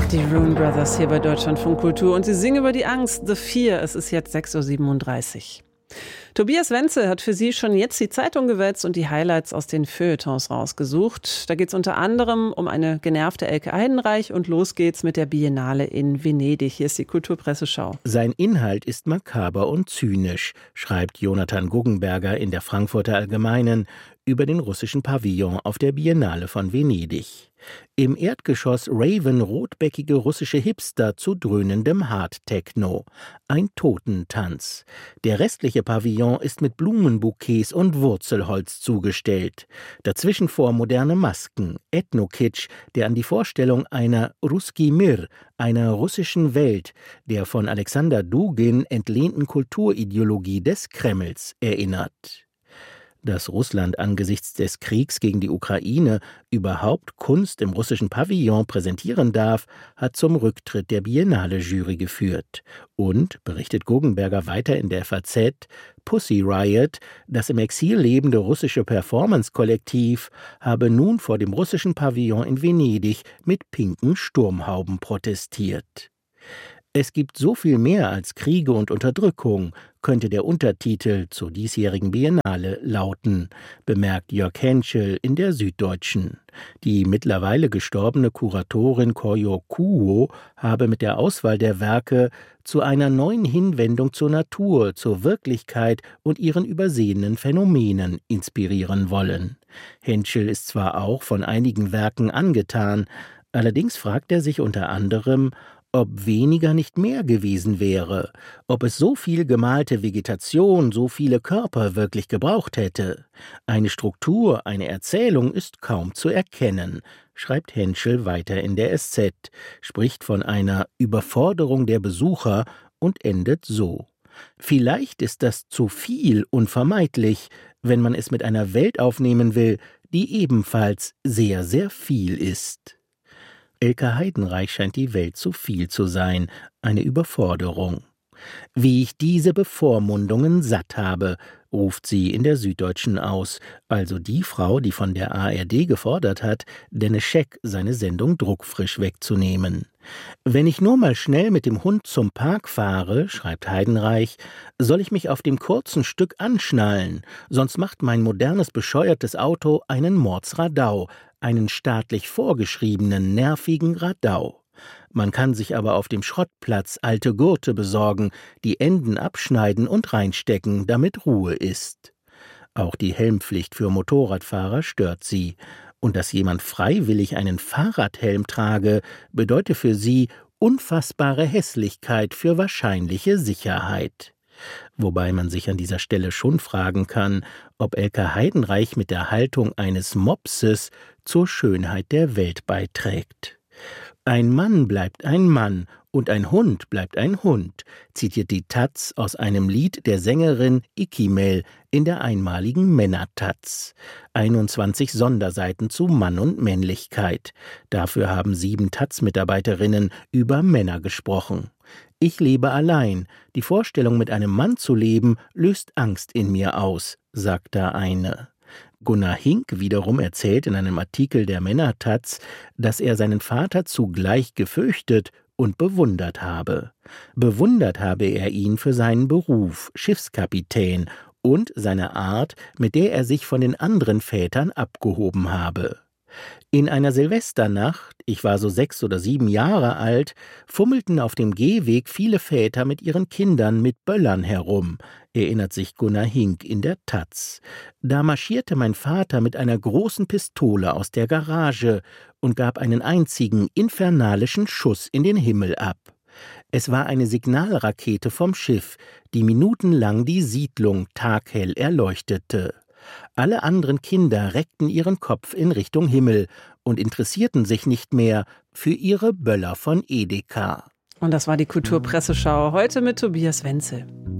Die Rune Brothers hier bei Deutschlandfunk Kultur und sie singen über die Angst, The Fear. Es ist jetzt 6:37 Uhr. Tobias Wenzel hat für Sie schon jetzt die Zeitung gewälzt und die Highlights aus den Feuilletons rausgesucht. Da geht es unter anderem um eine genervte Elke Heidenreich und los geht's mit der Biennale in Venedig. Hier ist die Kulturpresseschau. Sein Inhalt ist makaber und zynisch, schreibt Jonathan Guggenberger in der Frankfurter Allgemeinen über den russischen Pavillon auf der Biennale von Venedig. Im Erdgeschoss raven rotbäckige russische Hipster zu dröhnendem Hard-Techno. Ein Totentanz. Der restliche Pavillon ist mit Blumenbouquets und Wurzelholz zugestellt. Dazwischen moderne Masken, Ethnokitsch, der an die Vorstellung einer Russki Mir, einer russischen Welt, der von Alexander Dugin entlehnten Kulturideologie des Kremls erinnert. Dass Russland angesichts des Kriegs gegen die Ukraine überhaupt Kunst im russischen Pavillon präsentieren darf, hat zum Rücktritt der Biennale-Jury geführt. Und, berichtet Guggenberger weiter in der FAZ, Pussy Riot, das im Exil lebende russische Performance-Kollektiv, habe nun vor dem russischen Pavillon in Venedig mit pinken Sturmhauben protestiert. Es gibt so viel mehr als Kriege und Unterdrückung, könnte der Untertitel zur diesjährigen Biennale lauten, bemerkt Jörg Henschel in der Süddeutschen. Die mittlerweile gestorbene Kuratorin Koryo Kuo habe mit der Auswahl der Werke zu einer neuen Hinwendung zur Natur, zur Wirklichkeit und ihren übersehenen Phänomenen inspirieren wollen. Henschel ist zwar auch von einigen Werken angetan, allerdings fragt er sich unter anderem, ob weniger nicht mehr gewesen wäre, ob es so viel gemalte Vegetation, so viele Körper wirklich gebraucht hätte. Eine Struktur, eine Erzählung ist kaum zu erkennen, schreibt Henschel weiter in der SZ, spricht von einer Überforderung der Besucher und endet so. Vielleicht ist das zu viel unvermeidlich, wenn man es mit einer Welt aufnehmen will, die ebenfalls sehr, sehr viel ist. Elke Heidenreich scheint die Welt zu viel zu sein, eine Überforderung. Wie ich diese Bevormundungen satt habe, ruft sie in der Süddeutschen aus, also die Frau, die von der ARD gefordert hat, Dennis Scheck seine Sendung druckfrisch wegzunehmen. Wenn ich nur mal schnell mit dem Hund zum Park fahre, schreibt Heidenreich, soll ich mich auf dem kurzen Stück anschnallen, sonst macht mein modernes, bescheuertes Auto einen Mordsradau, einen staatlich vorgeschriebenen, nervigen Radau. Man kann sich aber auf dem Schrottplatz alte Gurte besorgen, die Enden abschneiden und reinstecken, damit Ruhe ist. Auch die Helmpflicht für Motorradfahrer stört sie. Und dass jemand freiwillig einen Fahrradhelm trage, bedeutet für sie unfassbare Hässlichkeit für wahrscheinliche Sicherheit. Wobei man sich an dieser Stelle schon fragen kann, ob Elke Heidenreich mit der Haltung eines Mopses zur Schönheit der Welt beiträgt. Ein Mann bleibt ein Mann und ein Hund bleibt ein Hund, zitiert die taz aus einem Lied der Sängerin Ikimel in der einmaligen Männer-Taz. 21 Sonderseiten zu Mann und Männlichkeit. Dafür haben 7 taz-Mitarbeiterinnen über Männer gesprochen. Ich lebe allein. Die Vorstellung, mit einem Mann zu leben, löst Angst in mir aus, sagt da eine. Gunnar Hink wiederum erzählt in einem Artikel der Männer-Taz, dass er seinen Vater zugleich gefürchtet und bewundert habe. Bewundert habe er ihn für seinen Beruf, Schiffskapitän, und seine Art, mit der er sich von den anderen Vätern abgehoben habe. In einer Silvesternacht, ich war so 6 oder 7 Jahre alt, fummelten auf dem Gehweg viele Väter mit ihren Kindern mit Böllern herum, erinnert sich Gunnar Hink in der Taz. Da marschierte mein Vater mit einer großen Pistole aus der Garage und gab einen einzigen infernalischen Schuss in den Himmel ab. Es war eine Signalrakete vom Schiff, die minutenlang die Siedlung taghell erleuchtete. Alle anderen Kinder reckten ihren Kopf in Richtung Himmel und interessierten sich nicht mehr für ihre Böller von Edeka. Und das war die Kulturpresseschau heute mit Tobias Wenzel.